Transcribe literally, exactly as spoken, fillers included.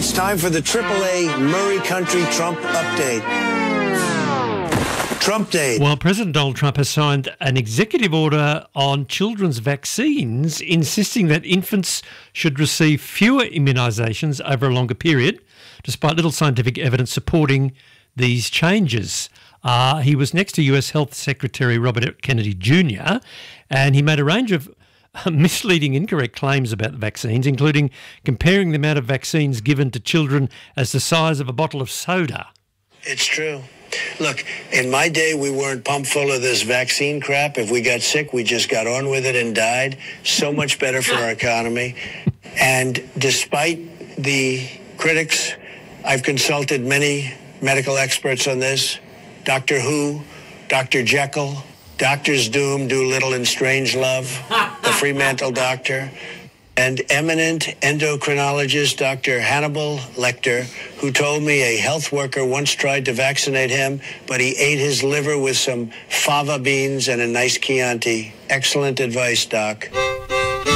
It's time for the triple A Murray Country Trump Update. Trump Day. Well, President Donald Trump has signed an executive order on children's vaccines, insisting that infants should receive fewer immunisations over a longer period, despite little scientific evidence supporting these changes. Uh, he was next to U S Health Secretary Robert F. Kennedy Junior, and he made a range of misleading, incorrect claims about the vaccines, including comparing the amount of vaccines given to children as the size of a bottle of soda. It's true. Look, in my day, we weren't pumped full of this vaccine crap. If we got sick, we just got on with it and died. So much better for our economy. And despite the critics, I've consulted many medical experts on this. Doctor Who, Doctor Jekyll, Doctors Doom, Doolittle, and Strangelove, the Fremantle Doctor, and eminent endocrinologist Doctor Hannibal Lecter, who told me a health worker once tried to vaccinate him, but he ate his liver with some fava beans and a nice Chianti. Excellent advice, Doc.